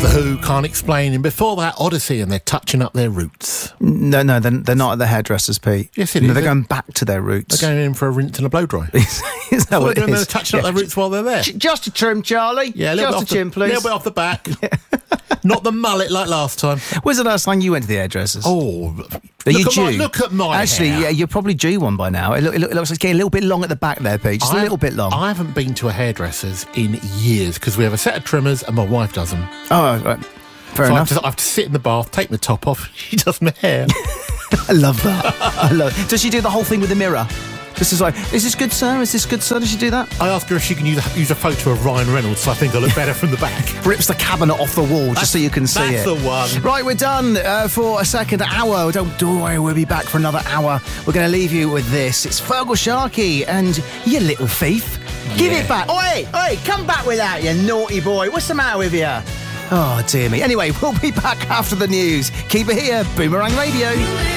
The Who, Can't Explain, and before that, Odyssey, and they're touching up their roots. No, they're not at the hairdressers, Pete. Yes, it no, is. They're going back to their roots. They're going in for a rinse and a blow dry. Is that what it They're is? touching up their roots while they're there. Just a trim, Charlie. Yeah, just a chin, please. A little bit off the back. Not the mullet like last time. When's the last time you went to the hairdressers? Oh, Are you due? Look at my Actually, hair. yeah, you're probably due one by now. It looks like it's getting a little bit long at the back there, Pete. Just a little bit long. I haven't been to a hairdresser's in years because we have a set of trimmers and my wife does them. Oh, right. Fair enough. I have to sit in the bath, take my top off. She does my hair. I love that. I love it. Does she do the whole thing with the mirror? This is like, is this good, sir? Is this good, sir? Does she do that? I asked her if she can use a photo of Ryan Reynolds, so I think I look better from the back. Rips the cabinet off the wall just so you can see it. That's the one. Right, we're done for a second hour. Don't worry, we'll be back for another hour. We're going to leave you with this. It's Fergal Sharkey and you little thief. Give it back. Oi, come back with that, you naughty boy. What's the matter with you? Oh, dear me. Anyway, we'll be back after the news. Keep it here, Boomerang Radio.